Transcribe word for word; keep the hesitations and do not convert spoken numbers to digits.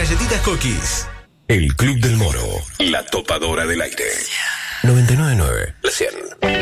galletitas Cookies. El Club del Moro, la topadora del aire. noventa y nueve punto nueve, la cien.